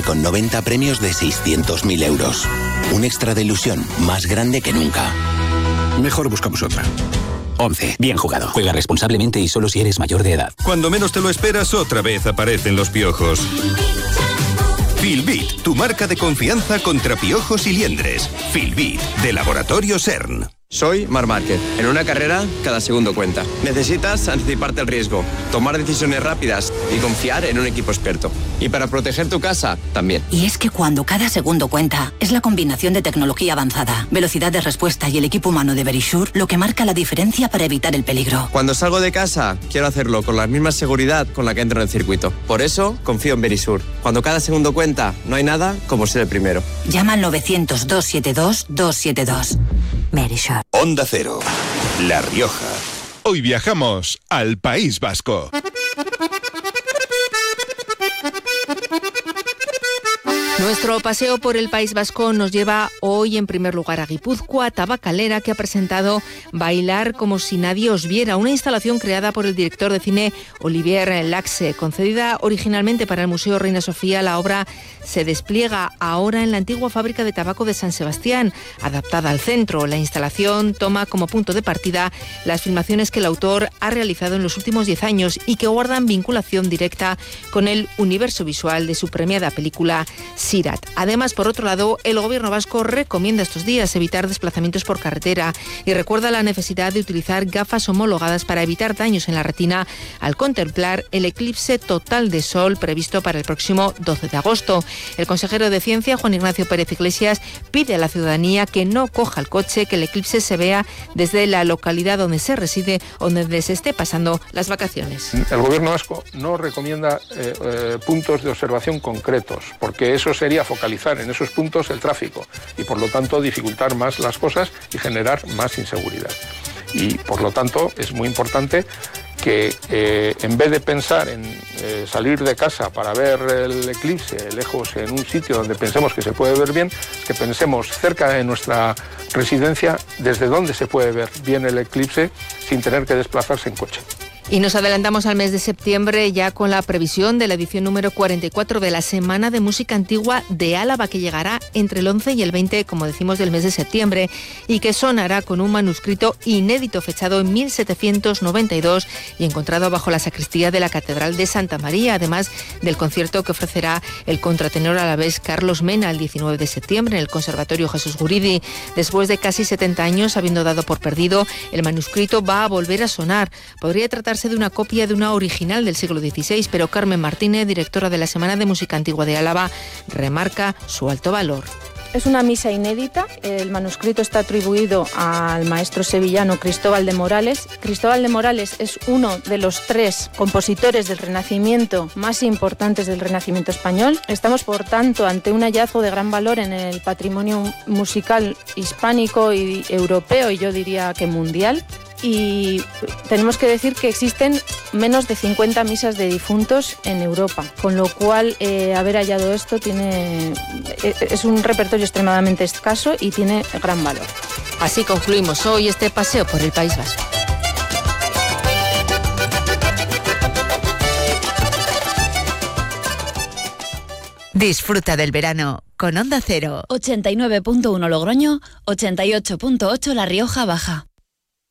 viene con 90 premios de 600.000 euros. Un extra de ilusión más grande que nunca. Mejor buscamos otra. 11. Bien jugado. Juega responsablemente y solo si eres mayor de edad. Cuando menos te lo esperas, otra vez aparecen los piojos. Filbit, tu marca de confianza contra piojos y liendres. Filbit, de Laboratorio CERN. Soy Marc Márquez. En una carrera, cada segundo cuenta. Necesitas anticiparte al riesgo, tomar decisiones rápidas y confiar en un equipo experto. Y para proteger tu casa, también. Y es que cuando cada segundo cuenta, es la combinación de tecnología avanzada, velocidad de respuesta y el equipo humano de Verisure lo que marca la diferencia para evitar el peligro. Cuando salgo de casa, quiero hacerlo con la misma seguridad con la que entro en el circuito. Por eso, confío en Verisure. Cuando cada segundo cuenta, no hay nada como ser el primero. Llama al 900-272-272. Verisure. Onda Cero, La Rioja. Hoy viajamos al País Vasco. Nuestro paseo por el País Vasco nos lleva hoy en primer lugar a Guipúzcoa, Tabacalera, que ha presentado Bailar como si nadie os viera, una instalación creada por el director de cine Olivier Laxe. Concedida originalmente para el Museo Reina Sofía, la obra se despliega ahora en la antigua fábrica de tabaco de San Sebastián, adaptada al centro. La instalación toma como punto de partida las filmaciones que el autor ha realizado en los últimos 10 años y que guardan vinculación directa con el universo visual de su premiada película Sirat. Además, por otro lado, el gobierno vasco recomienda estos días evitar desplazamientos por carretera y recuerda la necesidad de utilizar gafas homologadas para evitar daños en la retina al contemplar el eclipse total de sol previsto para el próximo 12 de agosto. El consejero de Ciencia, Juan Ignacio Pérez Iglesias, pide a la ciudadanía que no coja el coche, que el eclipse se vea desde la localidad donde se reside o donde se esté pasando las vacaciones. El gobierno vasco no recomienda puntos de observación concretos, porque eso sería focalizar en esos puntos el tráfico y por lo tanto dificultar más las cosas y generar más inseguridad. Y por lo tanto es muy importante que en vez de pensar en salir de casa para ver el eclipse lejos en un sitio donde pensemos que se puede ver bien, que pensemos cerca de nuestra residencia desde donde se puede ver bien el eclipse sin tener que desplazarse en coche. Y nos adelantamos al mes de septiembre ya con la previsión de la edición número 44 de la Semana de Música Antigua de Álava, que llegará entre el 11 y el 20, como decimos, del mes de septiembre, y que sonará con un manuscrito inédito fechado en 1792 y encontrado bajo la sacristía de la Catedral de Santa María, además del concierto que ofrecerá el contratenor alavés Carlos Mena el 19 de septiembre en el Conservatorio Jesús Guridi. Después de casi 70 años, habiendo dado por perdido, el manuscrito va a volver a sonar. Podría tratarse de una copia de una original del siglo XVI, pero Carmen Martínez, directora de la Semana de Música Antigua de Álava, remarca su alto valor. Es una misa inédita. El manuscrito está atribuido al maestro sevillano Cristóbal de Morales. Cristóbal de Morales es uno de los 3 compositores del Renacimiento más importantes del Renacimiento español. Estamos, por tanto, ante un hallazgo de gran valor en el patrimonio musical hispánico y europeo, y yo diría que mundial. Y tenemos que decir que existen menos de 50 misas de difuntos en Europa, con lo cual haber hallado esto es un repertorio extremadamente escaso y tiene gran valor. Así concluimos hoy este paseo por el País Vasco. Disfruta del verano con Onda Cero. 89.1 Logroño, 88.8 La Rioja Baja.